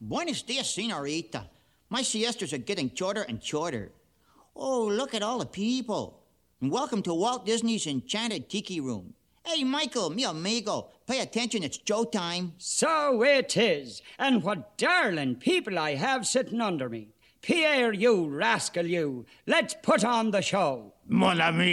Buenos dias, senorita. My siestas are getting shorter and shorter. Oh, look at all the people. And welcome to Walt Disney's Enchanted Tiki Room. Hey, Michael, mi amigo, pay attention, it's Joe time. So it is. And what darling people I have sitting under me. Pierre, you rascal, you. Let's put on the show. Mon ami.